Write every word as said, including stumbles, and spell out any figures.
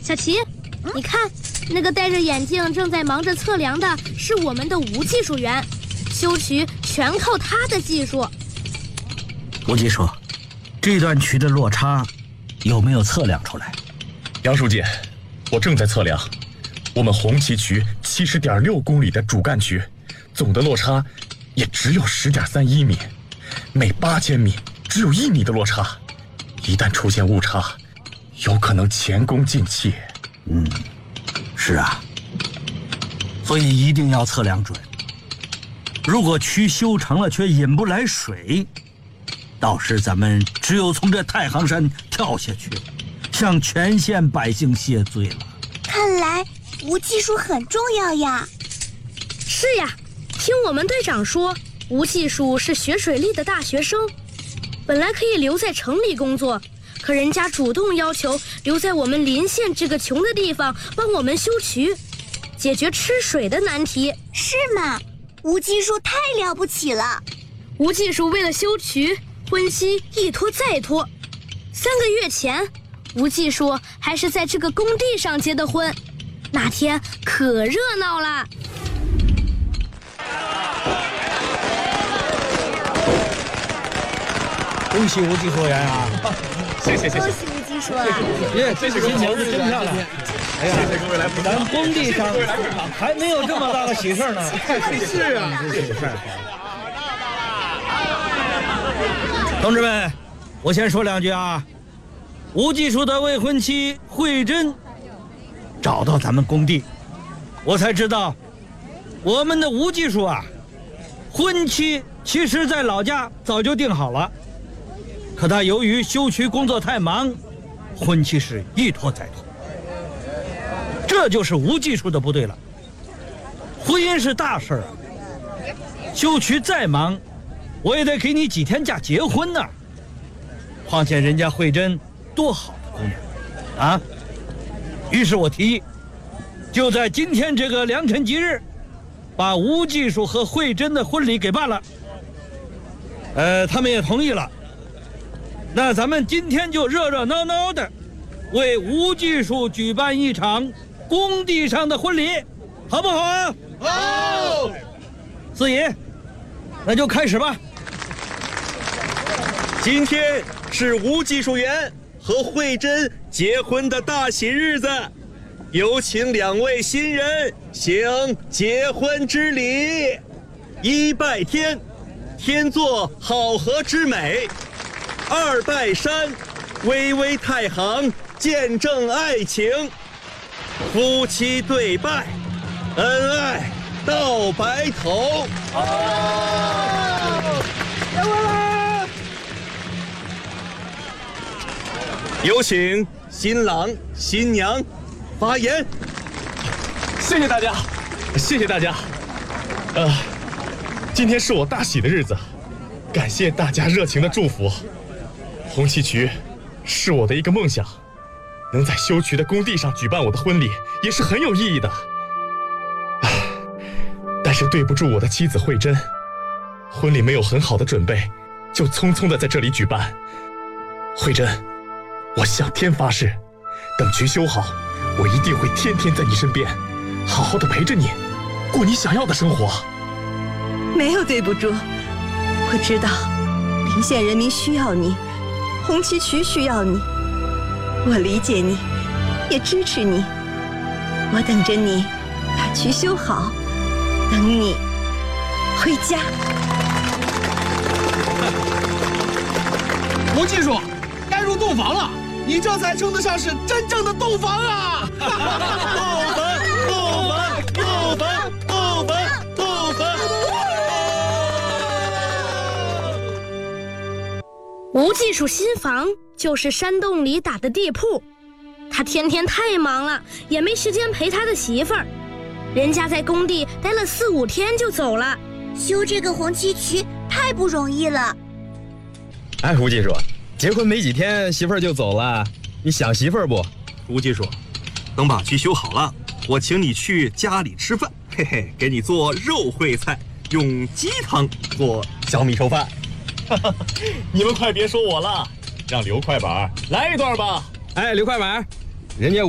小齐，你看，那个戴着眼镜正在忙着测量的是我们的吴技术员，修渠全靠他的技术。 吴技术，这段渠的落差有没有测量出来？ 杨书记，我正在测量，我们红旗渠七十点六公里的主干渠，总的落差也只有十点三一米，每八千米只有一米的落差，一旦出现误差，有可能前功尽弃。 嗯，是啊，所以一定要测量准。如果渠修成了却引不来水，到时咱们只有从这太行山跳下去，向全县百姓谢罪了。 看来吴技术很重要呀。 是呀，听我们队长说，吴技术是学水利的大学生，本来可以留在城里工作，可人家主动要求留在我们临县这个穷的地方帮我们修渠，解决吃水的难题。 是吗？吴技术太了不起了。 吴技术为了修渠，婚期一拖再拖。三个月前，吴技术还是在这个工地上结的婚，那天可热闹了。 恭喜吴技术员啊！ 谢谢谢谢。 恭喜吴技术啊！ 耶，这个新娘子真漂亮。哎呀， 谢谢各位来捧场。 咱工地上还没有这么大的喜事呢。 是啊， 是喜事。同志们，我先说两句啊。吴技术的未婚妻慧珍找到咱们工地，我才知道，我们的吴技术啊，婚期其实在老家早就定好了，可他由于修渠工作太忙，婚期是一拖再拖。这就是吴技术的不对了。婚姻是大事啊，修渠再忙，我也得给你几天假结婚呢。况且人家慧珍多好的姑娘啊！于是我提议，就在今天这个良辰吉日，把吴技术和慧珍的婚礼给办了。呃，他们也同意了。那咱们今天就热热闹闹的，为吴技术举办一场工地上的婚礼，好不好啊？好。四姨，那就开始吧。 今天是吴技术员和慧珍结婚的大喜日子，有请两位新人行结婚之礼。一拜天，天作好合之美；二拜山，巍巍太行，见证爱情。夫妻对拜，恩爱到白头。结婚啦！有请新郎新娘发言。 谢谢大家，谢谢大家。呃，今天是我大喜的日子，感谢大家热情的祝福。红旗渠是我的一个梦想，能在修渠的工地上举办我的婚礼，也是很有意义的。唉，但是对不住我的妻子慧珍，婚礼没有很好的准备，就匆匆的在这里举办。慧珍，我向天发誓，等渠修好，我一定会天天在你身边，好好的陪着你，过你想要的生活。 没有对不住，我知道临县人民需要你，红旗渠需要你，我理解你，也支持你。我等着你把渠修好，等你回家。 吴技术，该入洞房了，你这才称得上是真正的洞房啊！ 洞房，洞房，洞房，洞房，洞房。 吴技术新房就是山洞里打的地铺，他天天太忙了，也没时间陪他的媳妇儿。人家在工地待了四五天就走了， 修这个红旗渠太不容易了。 哎，吴技术，结婚没几天媳妇儿就走了，你想媳妇儿不？ 吴技术，等把渠修好了，我请你去家里吃饭，嘿嘿，给你做肉烩菜，用鸡汤做小米粥饭。 你们快别说我了，让刘快板来一段吧。 哎，刘快板，人家